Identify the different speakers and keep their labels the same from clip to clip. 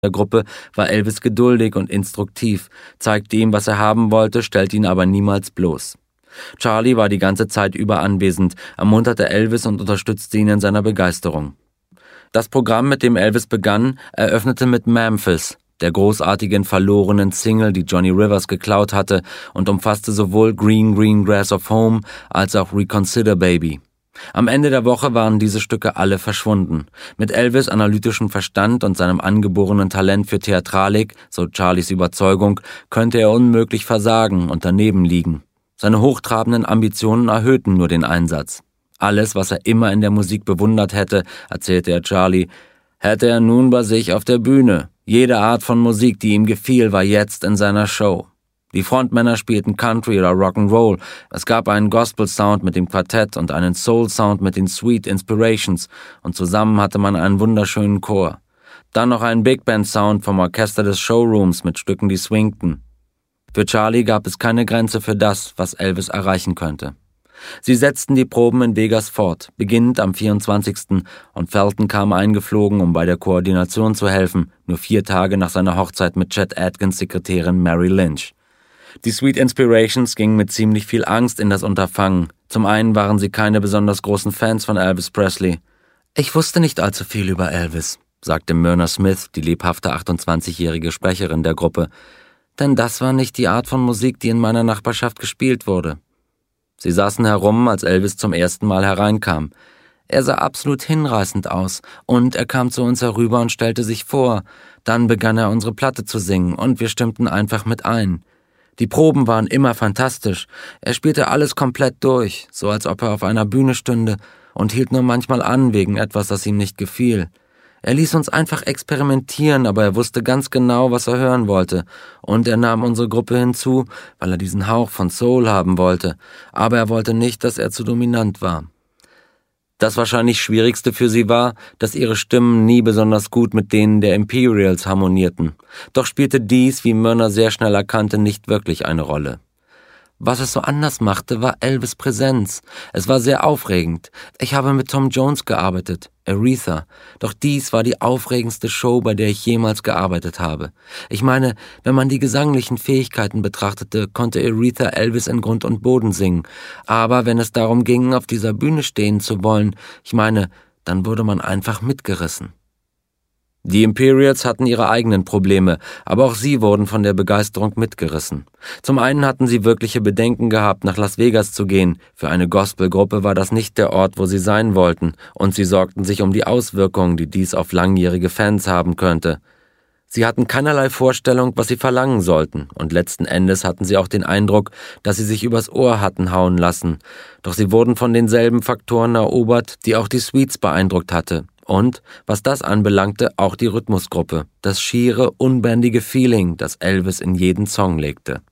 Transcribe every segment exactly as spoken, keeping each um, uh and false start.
Speaker 1: der Gruppe war Elvis geduldig und instruktiv, zeigte ihm, was er haben wollte, stellte ihn aber niemals bloß. Charlie war die ganze Zeit über anwesend, ermunterte Elvis und unterstützte ihn in seiner Begeisterung. Das Programm, mit dem Elvis begann, eröffnete mit Memphis, der großartigen verlorenen Single, die Johnny Rivers geklaut hatte, und umfasste sowohl Green Green Grass of Home als auch Reconsider Baby. Am Ende der Woche waren diese Stücke alle verschwunden. Mit Elvis' analytischem Verstand und seinem angeborenen Talent für Theatralik, so Charlies Überzeugung, könnte er unmöglich versagen und daneben liegen. Seine hochtrabenden Ambitionen erhöhten nur den Einsatz. Alles, was er immer in der Musik bewundert hätte, erzählte er Charlie, hätte er nun bei sich auf der Bühne. Jede Art von Musik, die ihm gefiel, war jetzt in seiner Show. Die Frontmänner spielten Country oder Rock'n'Roll. Es gab einen Gospel-Sound mit dem Quartett und einen Soul-Sound mit den Sweet Inspirations und zusammen hatte man einen wunderschönen Chor. Dann noch einen Big-Band-Sound vom Orchester des Showrooms mit Stücken, die swingten. Für Charlie gab es keine Grenze für das, was Elvis erreichen könnte. Sie setzten die Proben in Vegas fort, beginnend am vierundzwanzigsten und Felton kam eingeflogen, um bei der Koordination zu helfen, nur vier Tage nach seiner Hochzeit mit Chet Atkins Sekretärin Mary Lynch. Die Sweet Inspirations gingen mit ziemlich viel Angst in das Unterfangen. Zum einen waren sie keine besonders großen Fans von Elvis Presley. »Ich wusste nicht allzu viel über Elvis«, sagte Myrna Smith, die lebhafte achtundzwanzigjährige Sprecherin der Gruppe, »denn das war nicht die Art von Musik, die in meiner Nachbarschaft gespielt wurde.« Sie saßen herum, als Elvis zum ersten Mal hereinkam. Er sah absolut hinreißend aus und er kam zu uns herüber und stellte sich vor. Dann begann er unsere Platte zu singen und wir stimmten einfach mit ein. Die Proben waren immer fantastisch. Er spielte alles komplett durch, so als ob er auf einer Bühne stünde und hielt nur manchmal an wegen etwas, das ihm nicht gefiel. Er ließ uns einfach experimentieren, aber er wusste ganz genau, was er hören wollte. Und er nahm unsere Gruppe hinzu, weil er diesen Hauch von Soul haben wollte. Aber er wollte nicht, dass er zu dominant war. Das wahrscheinlich Schwierigste für sie war, dass ihre Stimmen nie besonders gut mit denen der Imperials harmonierten. Doch spielte dies, wie Myrna sehr schnell erkannte, nicht wirklich eine Rolle. Was es so anders machte, war Elvis' Präsenz. Es war sehr aufregend. Ich habe mit Tom Jones gearbeitet, Aretha. Doch dies war die aufregendste Show, bei der ich jemals gearbeitet habe. Ich meine, wenn man die gesanglichen Fähigkeiten betrachtete, konnte Aretha Elvis in Grund und Boden singen. Aber wenn es darum ging, auf dieser Bühne stehen zu wollen, ich meine, dann wurde man einfach mitgerissen. Die Imperials hatten ihre eigenen Probleme, aber auch sie wurden von der Begeisterung mitgerissen. Zum einen hatten sie wirkliche Bedenken gehabt, nach Las Vegas zu gehen. Für eine Gospelgruppe war das nicht der Ort, wo sie sein wollten, und sie sorgten sich um die Auswirkungen, die dies auf langjährige Fans haben könnte. Sie hatten keinerlei Vorstellung, was sie verlangen sollten, und letzten Endes hatten sie auch den Eindruck, dass sie sich übers Ohr hatten hauen lassen. Doch sie wurden von denselben Faktoren erobert, die auch die Sweets beeindruckt hatte. Und, was das anbelangte, auch die Rhythmusgruppe, das schiere, unbändige Feeling, das Elvis in jeden Song legte.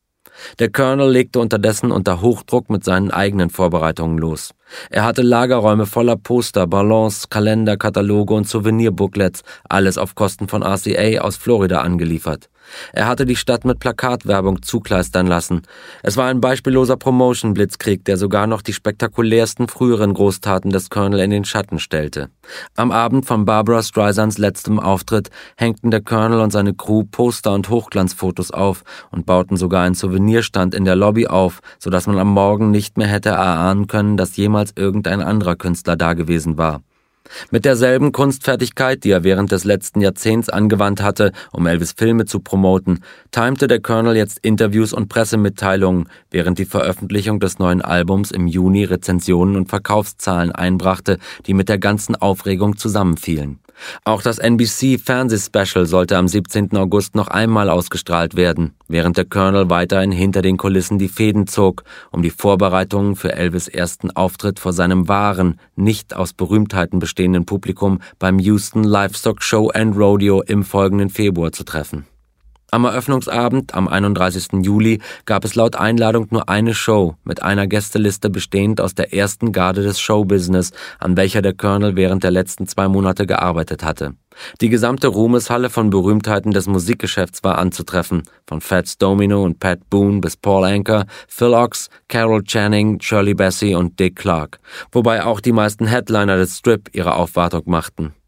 Speaker 1: Der Colonel legte unterdessen unter Hochdruck mit seinen eigenen Vorbereitungen los. Er hatte Lagerräume voller Poster, Ballons, Kalender, Kataloge und Souvenirbooklets, alles auf Kosten von R C A aus Florida angeliefert. Er hatte die Stadt mit Plakatwerbung zukleistern lassen. Es war ein beispielloser Promotion-Blitzkrieg, der sogar noch die spektakulärsten früheren Großtaten des Colonel in den Schatten stellte. Am Abend von Barbra Streisands letztem Auftritt hängten der Colonel und seine Crew Poster und Hochglanzfotos auf und bauten sogar einen Souvenirstand in der Lobby auf, sodass man am Morgen nicht mehr hätte erahnen können, dass jemals irgendein anderer Künstler da gewesen war. Mit derselben Kunstfertigkeit, die er während des letzten Jahrzehnts angewandt hatte, um Elvis Filme zu promoten, timte der Colonel jetzt Interviews und Pressemitteilungen, während die Veröffentlichung des neuen Albums im Juni Rezensionen und Verkaufszahlen einbrachte, die mit der ganzen Aufregung zusammenfielen. Auch das N B C-Fernsehspecial sollte am siebzehnten August noch einmal ausgestrahlt werden, während der Colonel weiterhin hinter den Kulissen die Fäden zog, um die Vorbereitungen für Elvis' ersten Auftritt vor seinem wahren, nicht aus Berühmtheiten bestehenden Publikum beim Houston Livestock Show and Rodeo im folgenden Februar zu treffen. Am Eröffnungsabend, am einunddreißigsten Juli, gab es laut Einladung nur eine Show mit einer Gästeliste bestehend aus der ersten Garde des Showbusiness, an welcher der Colonel während der letzten zwei Monate gearbeitet hatte. Die gesamte Ruhmeshalle von Berühmtheiten des Musikgeschäfts war anzutreffen, von Fats Domino und Pat Boone bis Paul Anka, Phil Ochs, Carol Channing, Shirley Bassey und Dick Clark, wobei auch die meisten Headliner des Strip ihre Aufwartung machten.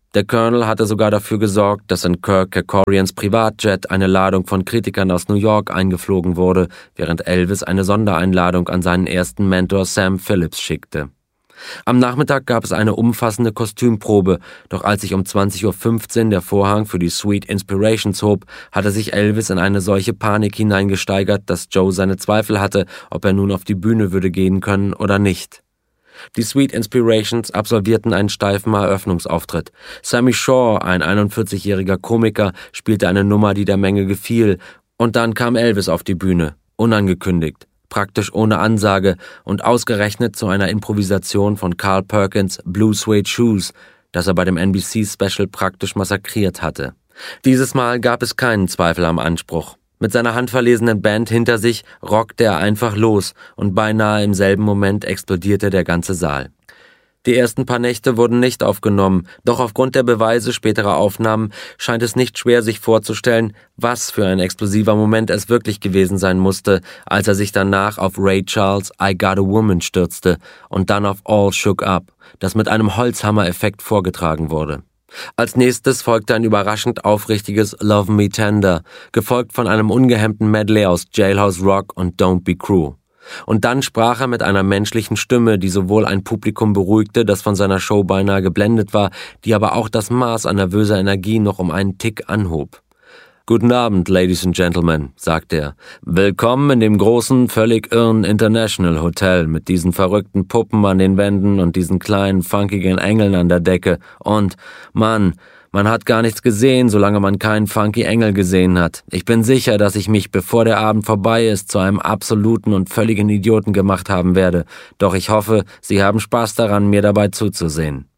Speaker 1: Der Colonel hatte sogar dafür gesorgt, dass in Kirk Kerkorians Privatjet eine Ladung von Kritikern aus New York eingeflogen wurde, während Elvis eine Sondereinladung an seinen ersten Mentor Sam Phillips schickte. Am Nachmittag gab es eine umfassende Kostümprobe, doch als sich um zwanzig Uhr fünfzehn der Vorhang für die Sweet Inspirations hob, hatte sich Elvis in eine solche Panik hineingesteigert, dass Joe seine Zweifel hatte, ob er nun auf die Bühne würde gehen können oder nicht. Die Sweet Inspirations absolvierten einen steifen Eröffnungsauftritt. Sammy Shaw, ein einundvierzigjähriger Komiker, spielte eine Nummer, die der Menge gefiel, und dann kam Elvis auf die Bühne, unangekündigt, praktisch ohne Ansage und ausgerechnet zu einer Improvisation von Carl Perkins' Blue Suede Shoes, das er bei dem N B C-Special praktisch massakriert hatte. Dieses Mal gab es keinen Zweifel am Anspruch. Mit seiner handverlesenen Band hinter sich rockte er einfach los und beinahe im selben Moment explodierte der ganze Saal. Die ersten paar Nächte wurden nicht aufgenommen, doch aufgrund der Beweise späterer Aufnahmen scheint es nicht schwer, sich vorzustellen, was für ein explosiver Moment es wirklich gewesen sein musste, als er sich danach auf Ray Charles' I Got a Woman stürzte und dann auf All Shook Up, das mit einem Holzhammer-Effekt vorgetragen wurde. Als nächstes folgte ein überraschend aufrichtiges Love Me Tender, gefolgt von einem ungehemmten Medley aus Jailhouse Rock und Don't Be Cruel. Und dann sprach er mit einer menschlichen Stimme, die sowohl ein Publikum beruhigte, das von seiner Show beinahe geblendet war, die aber auch das Maß an nervöser Energie noch um einen Tick anhob. »Guten Abend, Ladies and Gentlemen«, sagte er. »Willkommen in dem großen, völlig irren International Hotel mit diesen verrückten Puppen an den Wänden und diesen kleinen, funkigen Engeln an der Decke. Und, Mann, man hat gar nichts gesehen, solange man keinen funky Engel gesehen hat. Ich bin sicher, dass ich mich, bevor der Abend vorbei ist, zu einem absoluten und völligen Idioten gemacht haben werde. Doch ich hoffe, Sie haben Spaß daran, mir dabei zuzusehen.«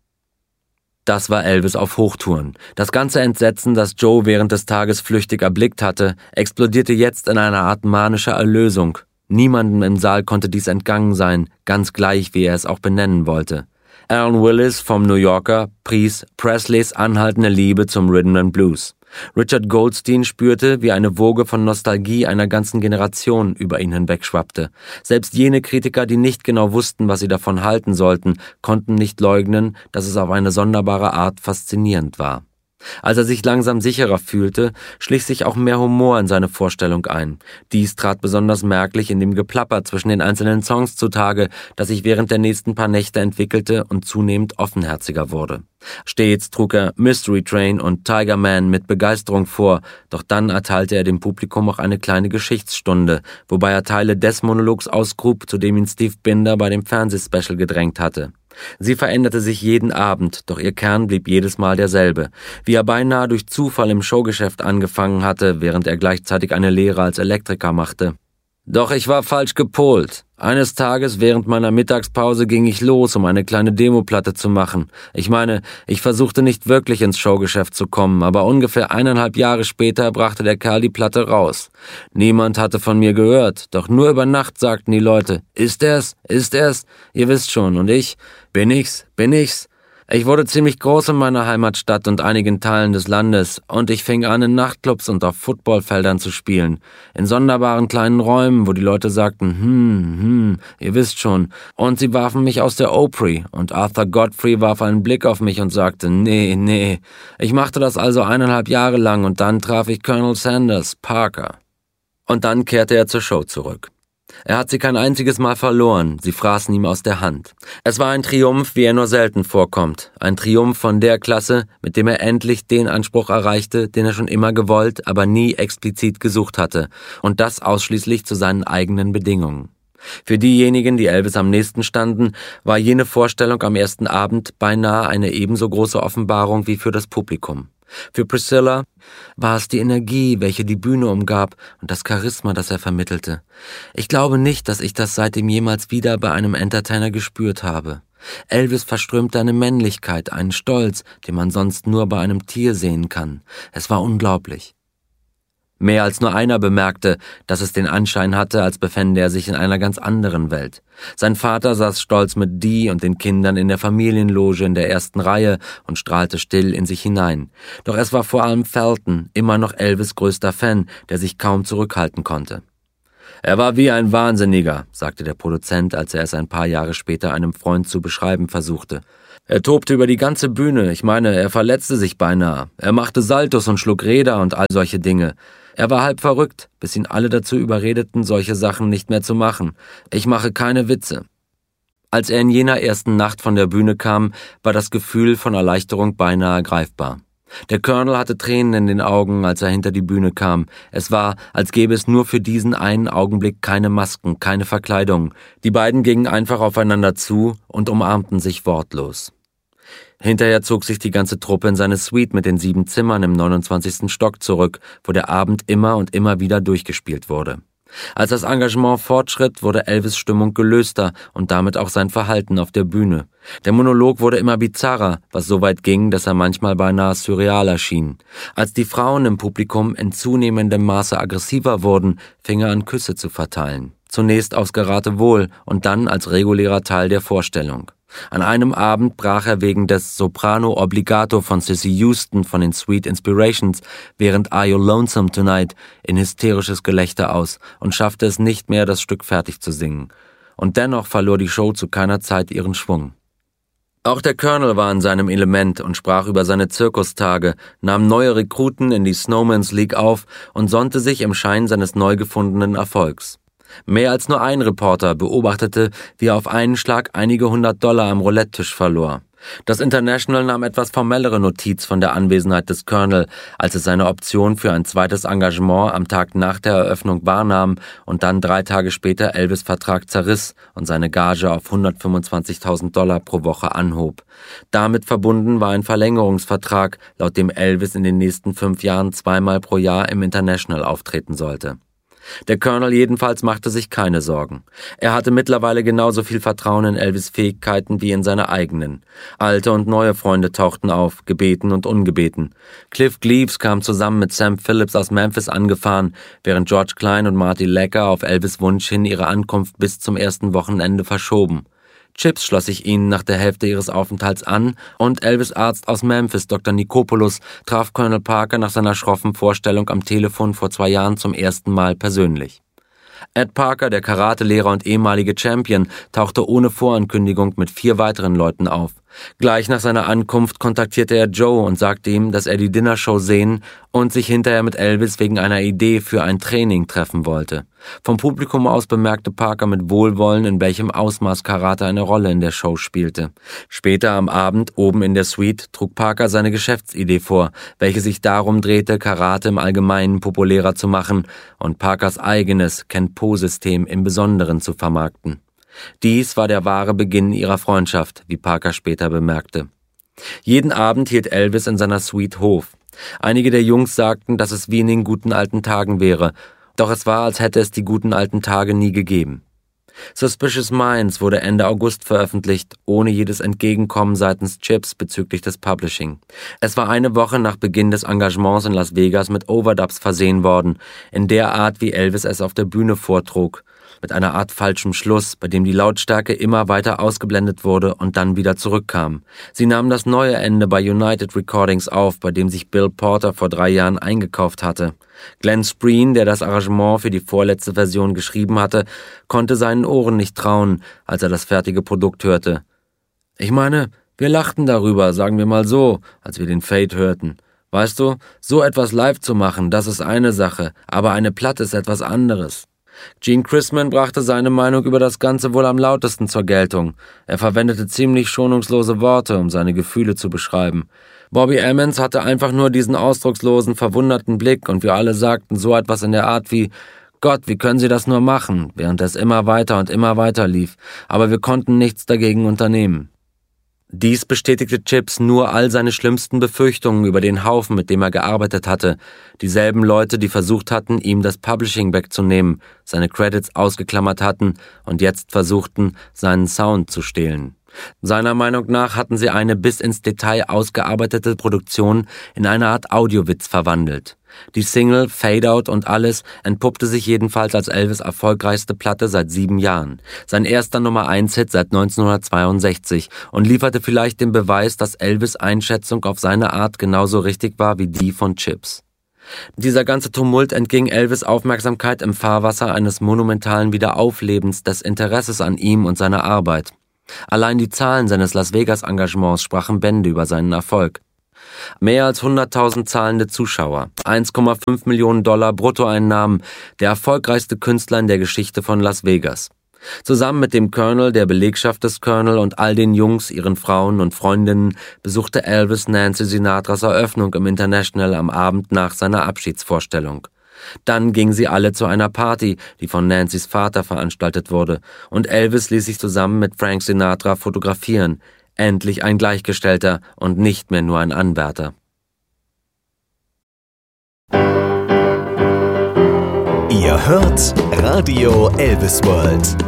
Speaker 1: Das war Elvis auf Hochtouren. Das ganze Entsetzen, das Joe während des Tages flüchtig erblickt hatte, explodierte jetzt in einer Art manischer Erlösung. Niemandem im Saal konnte dies entgangen sein, ganz gleich, wie er es auch benennen wollte. Alan Willis vom New Yorker pries Presleys anhaltende Liebe zum Rhythm and Blues. Richard Goldstein spürte, wie eine Woge von Nostalgie einer ganzen Generation über ihn hinwegschwappte. Selbst jene Kritiker, die nicht genau wussten, was sie davon halten sollten, konnten nicht leugnen, dass es auf eine sonderbare Art faszinierend war. Als er sich langsam sicherer fühlte, schlich sich auch mehr Humor in seine Vorstellung ein. Dies trat besonders merklich in dem Geplapper zwischen den einzelnen Songs zutage, das sich während der nächsten paar Nächte entwickelte und zunehmend offenherziger wurde. Stets trug er Mystery Train und Tiger Man mit Begeisterung vor, doch dann erteilte er dem Publikum auch eine kleine Geschichtsstunde, wobei er Teile des Monologs ausgrub, zu dem ihn Steve Binder bei dem Fernsehspecial gedrängt hatte. Sie veränderte sich jeden Abend, doch ihr Kern blieb jedes Mal derselbe. Wie er beinahe durch Zufall im Showgeschäft angefangen hatte, während er gleichzeitig eine Lehre als Elektriker machte. Doch ich war falsch gepolt. Eines Tages während meiner Mittagspause ging ich los, um eine kleine Demoplatte zu machen. Ich meine, ich versuchte nicht wirklich ins Showgeschäft zu kommen, aber ungefähr eineinhalb Jahre später brachte der Kerl die Platte raus. Niemand hatte von mir gehört, doch nur über Nacht sagten die Leute, ist er's, ist er's, ihr wisst schon, und ich, bin ich's, bin ich's. Ich wurde ziemlich groß in meiner Heimatstadt und einigen Teilen des Landes und ich fing an, in Nachtclubs und auf Footballfeldern zu spielen. In sonderbaren kleinen Räumen, wo die Leute sagten, hm, hm, ihr wisst schon. Und sie warfen mich aus der Opry und Arthur Godfrey warf einen Blick auf mich und sagte, nee, nee. Ich machte das also eineinhalb Jahre lang und dann traf ich Colonel Sanders Parker. Und dann kehrte er zur Show zurück. Er hat sie kein einziges Mal verloren, sie fraßen ihm aus der Hand. Es war ein Triumph, wie er nur selten vorkommt. Ein Triumph von der Klasse, mit dem er endlich den Anspruch erreichte, den er schon immer gewollt, aber nie explizit gesucht hatte. Und das ausschließlich zu seinen eigenen Bedingungen. Für diejenigen, die Elvis am nächsten standen, war jene Vorstellung am ersten Abend beinahe eine ebenso große Offenbarung wie für das Publikum. Für Priscilla war es die Energie, welche die Bühne umgab und das Charisma, das er vermittelte. Ich glaube nicht, dass ich das seitdem jemals wieder bei einem Entertainer gespürt habe. Elvis verströmte eine Männlichkeit, einen Stolz, den man sonst nur bei einem Tier sehen kann. Es war unglaublich. Mehr als nur einer bemerkte, dass es den Anschein hatte, als befände er sich in einer ganz anderen Welt. Sein Vater saß stolz mit Dee und den Kindern in der Familienloge in der ersten Reihe und strahlte still in sich hinein. Doch es war vor allem Felton, immer noch Elvis' größter Fan, der sich kaum zurückhalten konnte. »Er war wie ein Wahnsinniger«, sagte der Produzent, als er es ein paar Jahre später einem Freund zu beschreiben versuchte. Er tobte über die ganze Bühne, ich meine, er verletzte sich beinahe. Er machte Saltos und schlug Räder und all solche Dinge. Er war halb verrückt, bis ihn alle dazu überredeten, solche Sachen nicht mehr zu machen. Ich mache keine Witze. Als er in jener ersten Nacht von der Bühne kam, war das Gefühl von Erleichterung beinahe greifbar. Der Colonel hatte Tränen in den Augen, als er hinter die Bühne kam. Es war, als gäbe es nur für diesen einen Augenblick keine Masken, keine Verkleidung. Die beiden gingen einfach aufeinander zu und umarmten sich wortlos. Hinterher zog sich die ganze Truppe in seine Suite mit den sieben Zimmern im neunundzwanzigsten Stock zurück, wo der Abend immer und immer wieder durchgespielt wurde. Als das Engagement fortschritt, wurde Elvis' Stimmung gelöster und damit auch sein Verhalten auf der Bühne. Der Monolog wurde immer bizarrer, was so weit ging, dass er manchmal beinahe surreal erschien. Als die Frauen im Publikum in zunehmendem Maße aggressiver wurden, fing er an, Küsse zu verteilen. Zunächst aufs Geratewohl und dann als regulärer Teil der Vorstellung. An einem Abend brach er wegen des Soprano Obbligato von Cissy Houston von den Sweet Inspirations während Are You Lonesome Tonight in hysterisches Gelächter aus und schaffte es nicht mehr, das Stück fertig zu singen. Und dennoch verlor die Show zu keiner Zeit ihren Schwung. Auch der Colonel war in seinem Element und sprach über seine Zirkustage, nahm neue Rekruten in die Snowman's League auf und sonnte sich im Schein seines neu gefundenen Erfolgs. Mehr als nur ein Reporter beobachtete, wie er auf einen Schlag einige hundert Dollar am Roulette-Tisch verlor. Das International nahm etwas formellere Notiz von der Anwesenheit des Colonel, als es seine Option für ein zweites Engagement am Tag nach der Eröffnung wahrnahm und dann drei Tage später Elvis' Vertrag zerriss und seine Gage auf hundertfünfundzwanzigtausend Dollar pro Woche anhob. Damit verbunden war ein Verlängerungsvertrag, laut dem Elvis in den nächsten fünf Jahren zweimal pro Jahr im International auftreten sollte. Der Colonel jedenfalls machte sich keine Sorgen. Er hatte mittlerweile genauso viel Vertrauen in Elvis' Fähigkeiten wie in seine eigenen. Alte und neue Freunde tauchten auf, gebeten und ungebeten. Cliff Gleaves kam zusammen mit Sam Phillips aus Memphis angefahren, während George Klein und Marty Lecker auf Elvis' Wunsch hin ihre Ankunft bis zum ersten Wochenende verschoben. Chips schloss sich ihnen nach der Hälfte ihres Aufenthalts an und Elvis' Arzt aus Memphis, Doktor Nikopoulos, traf Colonel Parker nach seiner schroffen Vorstellung am Telefon vor zwei Jahren zum ersten Mal persönlich. Ed Parker, der Karatelehrer und ehemalige Champion, tauchte ohne Vorankündigung mit vier weiteren Leuten auf. Gleich nach seiner Ankunft kontaktierte er Joe und sagte ihm, dass er die Dinnershow sehen und sich hinterher mit Elvis wegen einer Idee für ein Training treffen wollte. Vom Publikum aus bemerkte Parker mit Wohlwollen, in welchem Ausmaß Karate eine Rolle in der Show spielte. Später am Abend, oben in der Suite, trug Parker seine Geschäftsidee vor, welche sich darum drehte, Karate im Allgemeinen populärer zu machen und Parkers eigenes Kenpo-System im Besonderen zu vermarkten. Dies war der wahre Beginn ihrer Freundschaft, wie Parker später bemerkte. Jeden Abend hielt Elvis in seiner Suite Hof. Einige der Jungs sagten, dass es wie in den guten alten Tagen wäre, doch es war, als hätte es die guten alten Tage nie gegeben. Suspicious Minds wurde Ende August veröffentlicht, ohne jedes Entgegenkommen seitens Chips bezüglich des Publishing. Es war eine Woche nach Beginn des Engagements in Las Vegas mit Overdubs versehen worden, in der Art, wie Elvis es auf der Bühne vortrug, mit einer Art falschem Schluss, bei dem die Lautstärke immer weiter ausgeblendet wurde und dann wieder zurückkam. Sie nahmen das neue Ende bei United Recordings auf, bei dem sich Bill Porter vor drei Jahren eingekauft hatte. Glenn Spreen, der das Arrangement für die vorletzte Version geschrieben hatte, konnte seinen Ohren nicht trauen, als er das fertige Produkt hörte. Ich meine, wir lachten darüber, sagen wir mal so, als wir den Fade hörten. Weißt du, so etwas live zu machen, das ist eine Sache, aber eine Platte ist etwas anderes. Gene Chrisman brachte seine Meinung über das Ganze wohl am lautesten zur Geltung. Er verwendete ziemlich schonungslose Worte, um seine Gefühle zu beschreiben. Bobby Emmons hatte einfach nur diesen ausdruckslosen, verwunderten Blick und wir alle sagten so etwas in der Art wie »Gott, wie können Sie das nur machen?«, während es immer weiter und immer weiter lief, aber wir konnten nichts dagegen unternehmen. Dies bestätigte Chips nur all seine schlimmsten Befürchtungen über den Haufen, mit dem er gearbeitet hatte. Dieselben Leute, die versucht hatten, ihm das Publishing wegzunehmen, seine Credits ausgeklammert hatten und jetzt versuchten, seinen Sound zu stehlen. Seiner Meinung nach hatten sie eine bis ins Detail ausgearbeitete Produktion in eine Art Audiowitz verwandelt. Die Single Fade Out und alles entpuppte sich jedenfalls als Elvis' erfolgreichste Platte seit sieben Jahren, sein erster Nummer eins Hit seit neunzehnhundertzweiundsechzig und lieferte vielleicht den Beweis, dass Elvis' Einschätzung auf seine Art genauso richtig war wie die von Chips. Dieser ganze Tumult entging Elvis' Aufmerksamkeit im Fahrwasser eines monumentalen Wiederauflebens des Interesses an ihm und seiner Arbeit. Allein die Zahlen seines Las Vegas-Engagements sprachen Bände über seinen Erfolg. Mehr als hunderttausend zahlende Zuschauer, eins Komma fünf Millionen Dollar Bruttoeinnahmen, der erfolgreichste Künstler in der Geschichte von Las Vegas. Zusammen mit dem Colonel, der Belegschaft des Colonel und all den Jungs, ihren Frauen und Freundinnen besuchte Elvis Nancy Sinatras Eröffnung im International am Abend nach seiner Abschiedsvorstellung. Dann gingen sie alle zu einer Party, die von Nancys Vater veranstaltet wurde, und Elvis ließ sich zusammen mit Frank Sinatra fotografieren. Endlich ein Gleichgestellter und nicht mehr nur ein Anwärter.
Speaker 2: Ihr hört Radio Elvis World.